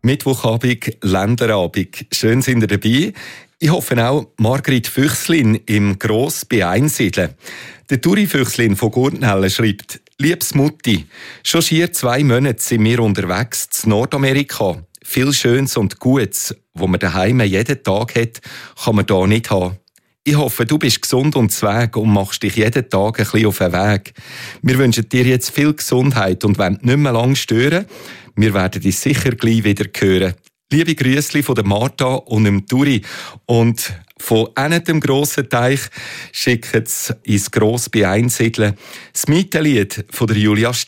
Mittwochabend, Länderabend. Schön sind ihr dabei. Ich hoffe auch, Margrit Füchslin im Gross bei Einsiedeln. Der Turi Füchslin von Gurtnellen schreibt: «Liebes Mutti, schon schier 2 Monate sind wir unterwegs in Nordamerika. Viel Schönes und Gutes, was man daheim jeden Tag hat, kann man da nicht haben. Ich hoffe, du bist gesund und zweg und machst dich jeden Tag ein bisschen auf den Weg. Wir wünschen dir jetzt viel Gesundheit und wollen nicht mehr lange stören. Wir werden dich sicher gleich wieder hören. Liebe Grüßli von der Martha und dem Turi. Und von dem grossen Teich schickt es ins Gross bei Einsiedeln das Mietenlied von der Julia